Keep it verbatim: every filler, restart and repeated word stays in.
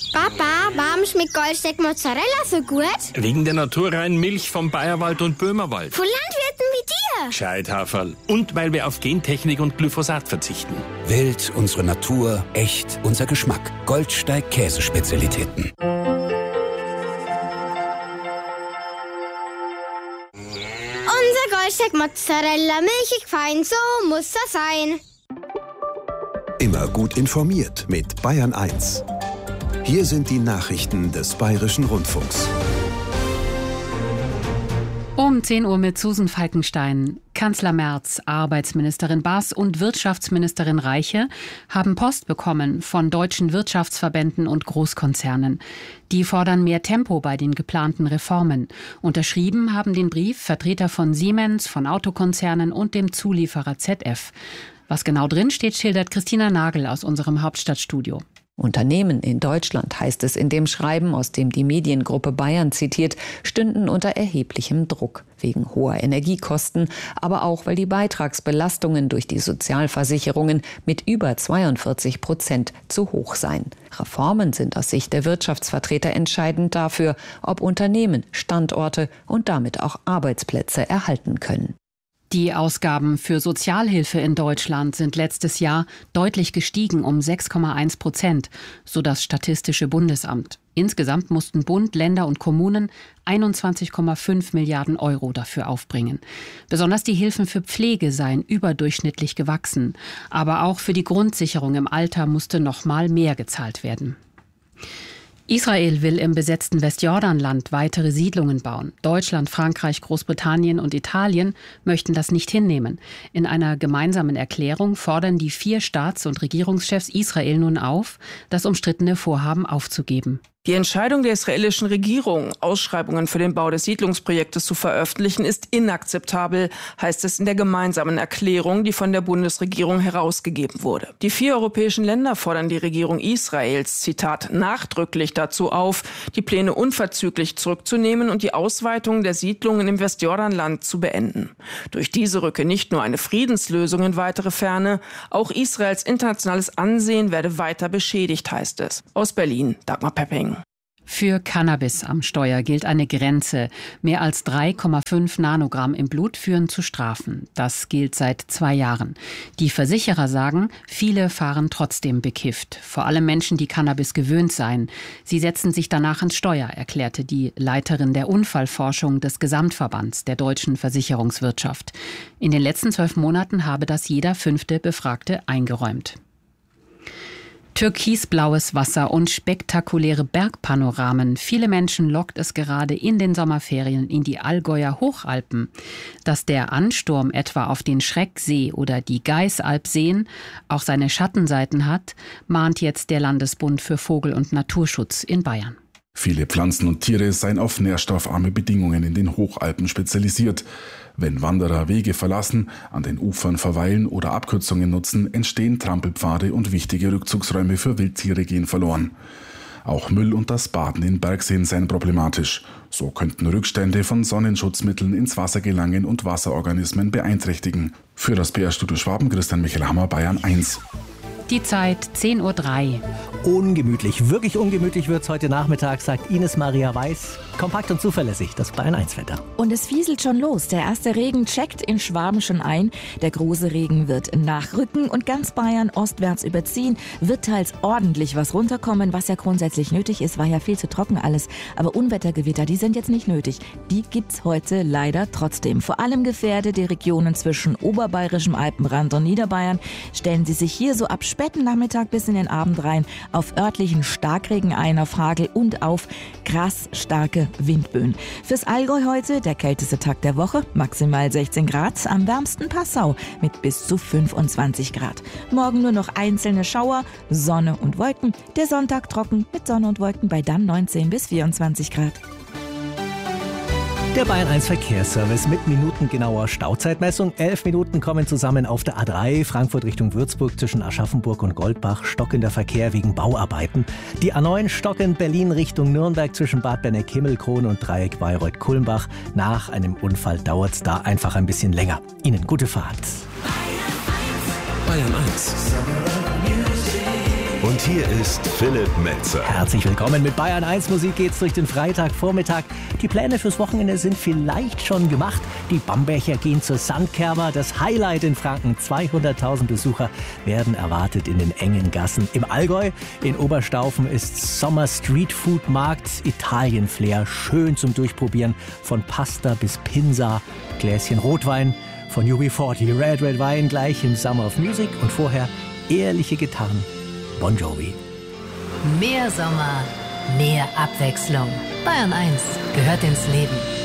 Papa, warum schmeckt Goldsteak Mozzarella so gut? Wegen der naturreinen Milch vom Bayerwald und Böhmerwald. Von Landwirten wie dir. Gescheit, Haferl. Und weil wir auf Gentechnik und Glyphosat verzichten. Wild, unsere Natur, echt, unser Geschmack. Goldsteig Käsespezialitäten. Unser Goldsteak Mozzarella, milchig fein, so muss er sein. Immer gut informiert mit Bayern eins. Hier sind die Nachrichten des Bayerischen Rundfunks. Um zehn Uhr mit Susan Falkenstein. Kanzler Merz, Arbeitsministerin Baas und Wirtschaftsministerin Reiche haben Post bekommen von deutschen Wirtschaftsverbänden und Großkonzernen. Die fordern mehr Tempo bei den geplanten Reformen. Unterschrieben haben den Brief Vertreter von Siemens, von Autokonzernen und dem Zulieferer Z F. Was genau drin steht, schildert Christina Nagel aus unserem Hauptstadtstudio. Unternehmen in Deutschland, heißt es in dem Schreiben, aus dem die Mediengruppe Bayern zitiert, stünden unter erheblichem Druck. Wegen hoher Energiekosten, aber auch, weil die Beitragsbelastungen durch die Sozialversicherungen mit über zweiundvierzig Prozent zu hoch seien. Reformen sind aus Sicht der Wirtschaftsvertreter entscheidend dafür, ob Unternehmen Standorte und damit auch Arbeitsplätze erhalten können. Die Ausgaben für Sozialhilfe in Deutschland sind letztes Jahr deutlich gestiegen um sechs Komma eins Prozent, so das Statistische Bundesamt. Insgesamt mussten Bund, Länder und Kommunen einundzwanzig Komma fünf Milliarden Euro dafür aufbringen. Besonders die Hilfen für Pflege seien überdurchschnittlich gewachsen. Aber auch für die Grundsicherung im Alter musste noch mal mehr gezahlt werden. Israel will im besetzten Westjordanland weitere Siedlungen bauen. Deutschland, Frankreich, Großbritannien und Italien möchten das nicht hinnehmen. In einer gemeinsamen Erklärung fordern die vier Staats- und Regierungschefs Israel nun auf, das umstrittene Vorhaben aufzugeben. Die Entscheidung der israelischen Regierung, Ausschreibungen für den Bau des Siedlungsprojektes zu veröffentlichen, ist inakzeptabel, heißt es in der gemeinsamen Erklärung, die von der Bundesregierung herausgegeben wurde. Die vier europäischen Länder fordern die Regierung Israels, Zitat, nachdrücklich dazu auf, die Pläne unverzüglich zurückzunehmen und die Ausweitung der Siedlungen im Westjordanland zu beenden. Durch diese rücke nicht nur eine Friedenslösung in weitere Ferne, auch Israels internationales Ansehen werde weiter beschädigt, heißt es. Aus Berlin, Dagmar Pepping. Für Cannabis am Steuer gilt eine Grenze. Mehr als drei Komma fünf Nanogramm im Blut führen zu Strafen. Das gilt seit zwei Jahren. Die Versicherer sagen, viele fahren trotzdem bekifft. Vor allem Menschen, die Cannabis gewöhnt seien. Sie setzen sich danach ans Steuer, erklärte die Leiterin der Unfallforschung des Gesamtverbands der deutschen Versicherungswirtschaft. In den letzten zwölf Monaten habe das jeder fünfte Befragte eingeräumt. Türkisblaues Wasser und spektakuläre Bergpanoramen. Viele Menschen lockt es gerade in den Sommerferien in die Allgäuer Hochalpen. Dass der Ansturm etwa auf den Schrecksee oder die Geißalpseen auch seine Schattenseiten hat, mahnt jetzt der Landesbund für Vogel- und Naturschutz in Bayern. Viele Pflanzen und Tiere seien auf nährstoffarme Bedingungen in den Hochalpen spezialisiert. Wenn Wanderer Wege verlassen, an den Ufern verweilen oder Abkürzungen nutzen, entstehen Trampelpfade und wichtige Rückzugsräume für Wildtiere gehen verloren. Auch Müll und das Baden in Bergseen seien problematisch. So könnten Rückstände von Sonnenschutzmitteln ins Wasser gelangen und Wasserorganismen beeinträchtigen. Für das B R-Studio Schwaben, Christian Michelhammer, Bayern eins. Die Zeit zehn Uhr drei. Ungemütlich, wirklich ungemütlich wird es heute Nachmittag, sagt Ines Maria Weiß. Kompakt und zuverlässig, das Bayern eins Wetter. Und es fieselt schon los. Der erste Regen checkt in Schwaben schon ein. Der große Regen wird nachrücken und ganz Bayern ostwärts überziehen. Wird teils ordentlich was runterkommen, was ja grundsätzlich nötig ist. War ja viel zu trocken alles. Aber Unwettergewitter, die sind jetzt nicht nötig. Die gibt's heute leider trotzdem. Vor allem gefährdet die Regionen zwischen oberbayerischem Alpenrand und Niederbayern. Stellen Sie sich hier so ab späten Nachmittag bis in den Abend rein auf örtlichen Starkregen ein, auf Hagel und auf krass starke Windböen. Fürs Allgäu heute der kälteste Tag der Woche, maximal sechzehn Grad, am wärmsten Passau mit bis zu fünfundzwanzig Grad. Morgen nur noch einzelne Schauer, Sonne und Wolken, der Sonntag trocken mit Sonne und Wolken bei dann neunzehn bis vierundzwanzig Grad. Der Bayern eins Verkehrsservice mit minutengenauer Stauzeitmessung. Elf Minuten kommen zusammen auf der A drei, Frankfurt Richtung Würzburg zwischen Aschaffenburg und Goldbach. Stockender Verkehr wegen Bauarbeiten. Die A neun stockend Berlin Richtung Nürnberg zwischen Bad Benneck-Himmelkron und Dreieck Bayreuth-Kulmbach. Nach einem Unfall dauert es da einfach ein bisschen länger. Ihnen gute Fahrt. Bayern eins. Und hier ist Philipp Metzer. Herzlich willkommen. Mit Bayern eins Musik geht's durch den Freitagvormittag. Die Pläne fürs Wochenende sind vielleicht schon gemacht. Die Bamberger gehen zur Sandkerber. Das Highlight in Franken. zweihunderttausend Besucher werden erwartet in den engen Gassen. Im Allgäu, in Oberstaufen, ist Sommer Street Food Markt. Italien-Flair, schön zum Durchprobieren. Von Pasta bis Pinsa. Gläschen Rotwein von U B vierzig. Red Red Wein gleich im Summer of Music. Und vorher ehrliche Gitarren. Bon Jovi. Mehr Sommer, mehr Abwechslung. Bayern eins gehört ins Leben.